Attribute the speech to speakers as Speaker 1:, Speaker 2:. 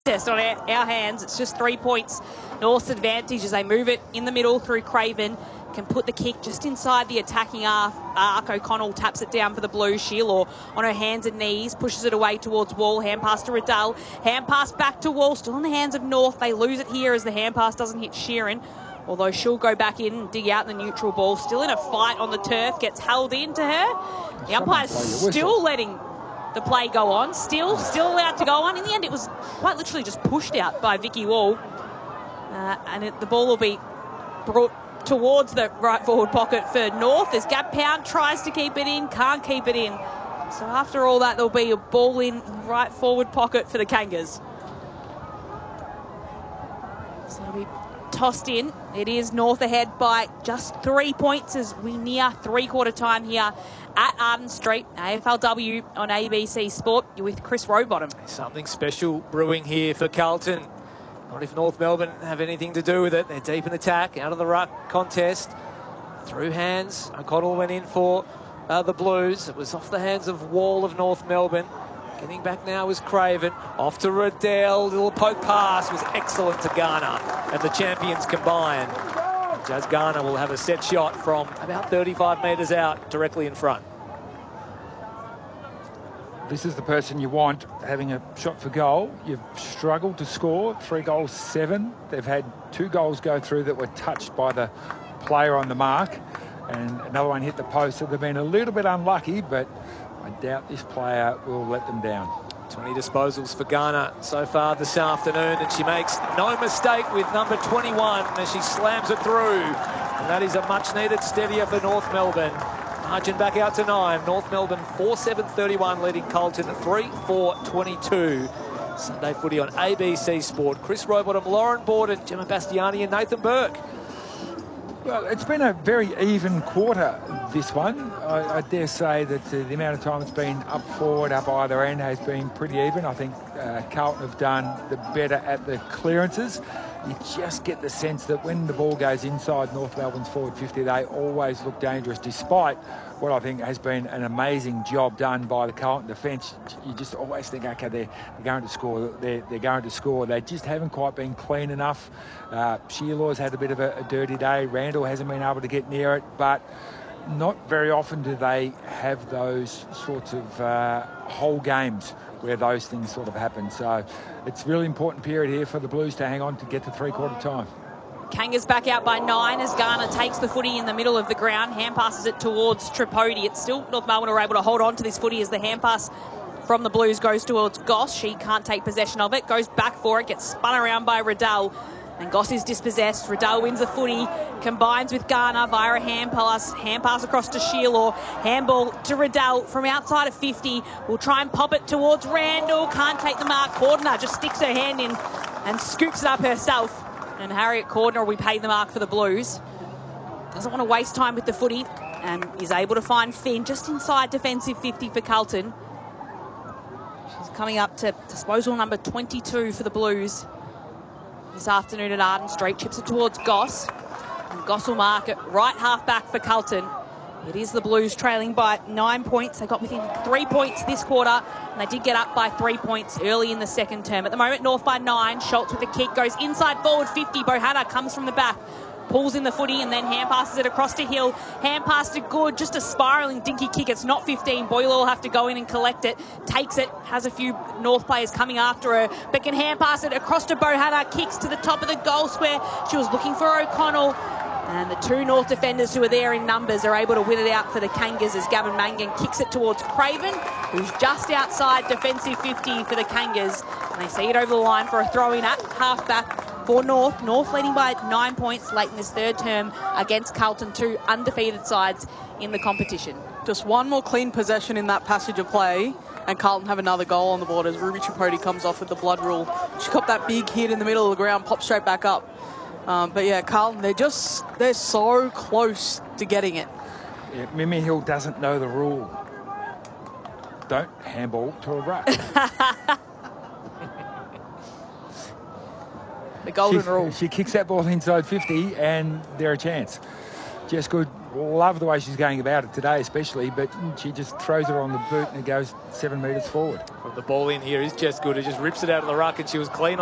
Speaker 1: Test on our hands. It's just 3 points. North's advantage as they move it in the middle through Craven. Can put the kick just inside the attacking arc. O'Connell taps it down for the Blues. Sheila on her hands and knees, pushes it away towards Wall. Hand pass to Riddell. Hand pass back to Wall. Still in the hands of North. They lose it here as the hand pass doesn't hit Sheeran. Although she'll go back in and dig out the neutral ball. Still in a fight on the turf. Gets held into her. The umpire's still letting the play go on. Still allowed to go on. In the end, it was quite literally just pushed out by Vicky Wall. The ball will be brought towards the right forward pocket for North as Gab Pound tries to keep it in, can't keep it in. So after all that, there'll be a ball in right forward pocket for the Kangas. So it'll be tossed in. It is North ahead by just 3 points as we near three-quarter time here at Arden Street. AFLW on ABC Sport. You're with Chris Rowbottom.
Speaker 2: Something special brewing here for Carlton. Not if North Melbourne have anything to do with it. They're deep in attack, out of the ruck contest. Through hands. O'Connell went in for the Blues. It was off the hands of Wall of North Melbourne. Getting back now was Craven. Off to Riddell. Little poke pass was excellent to Garner. And the champions combine. Jazz Garner will have a set shot from about 35 metres out, directly in front.
Speaker 3: This is the person you want having a shot for goal. You've struggled to score. 3 goals, 7. They've had 2 goals go through that were touched by the player on the mark. And another one hit the post. So they've been a little bit unlucky, but I doubt this player will let them down.
Speaker 2: 20 disposals for Garner so far this afternoon, and she makes no mistake with number 21 as she slams it through. And that is a much-needed steadier for North Melbourne. Margin back out to 9. North Melbourne 4-7-31 leading Carlton 3-4-22. Sunday footy on ABC Sport. Chris Rowbottom, Lauren Borden, Gemma Bastiani and Nathan Burke.
Speaker 3: Well, it's been a very even quarter, this one. I dare say that the amount of time it's been up forward, up either end has been pretty even. I think Carlton have done the better at the clearances. You just get the sense that when the ball goes inside North Melbourne's forward 50, they always look dangerous, despite what I think has been an amazing job done by the Carlton defence. You just always think, okay, they're going to score. They're going to score. They just haven't quite been clean enough. Sheila's had a bit of a dirty day. Randall hasn't been able to get near it, but not very often do they have those sorts of whole games where those things sort of happen. So it's a really important period here for the Blues to hang on to get to three-quarter time.
Speaker 1: Kangas back out by 9 as Garner takes the footy in the middle of the ground. Hand passes it towards Tripodi. It's still North Melbourne are able to hold on to this footy as the hand pass from the Blues goes towards Goss. She can't take possession of it. Goes back for it. Gets spun around by Riddell. And Goss is dispossessed. Riddell wins the footy. Combines with Garner via a hand pass. Hand pass across to Sheila. Handball to Riddell from outside of 50. Will try and pop it towards Randall. Can't take the mark. Cordner just sticks her hand in and scoops it up herself. And Harriet Cordner will be paid the mark for the Blues. Doesn't want to waste time with the footy and is able to find Finn just inside defensive 50 for Carlton. She's coming up to disposal number 22 for the Blues this afternoon at Arden Street. Chips it towards Goss. And Goss will mark it right half back for Carlton. It is the Blues trailing by 9 points. They got within 3 points this quarter, and they did get up by 3 points early in the second term. At the moment, North by 9. Schultz with the kick, goes inside forward 50. Bohanna comes from the back, pulls in the footy, and then hand passes it across to Hill. Hand pass to Good, just a spiralling dinky kick. It's not 15. Boyle will have to go in and collect it. Takes it, has a few North players coming after her, but can hand pass it across to Bohanna. Kicks to the top of the goal square. She was looking for O'Connell. And the 2 North defenders who are there in numbers are able to win it out for the Kangas as Gavin Mangan kicks it towards Craven, who's just outside defensive 50 for the Kangas. And they see it over the line for a throw-in at half-back for North. North leading by 9 points late in this third term against Carlton, 2 undefeated sides in the competition.
Speaker 4: Just one more clean possession in that passage of play, and Carlton have another goal on the board as Ruby Tripodi comes off with the blood rule. She copped that big hit in the middle of the ground, popped straight back up. But yeah, Carlton, they're so close to getting it.
Speaker 3: Yeah, Mimi Hill doesn't know the rule. Don't handball to a ruck.
Speaker 1: The golden rule.
Speaker 3: She kicks that ball inside 50 and they're a chance. Jess Good, love the way she's going about it today especially, but she just throws it on the boot and it goes 7 metres forward.
Speaker 2: From the ball in here is Jess Good, who just rips it out of the ruck, and she was clean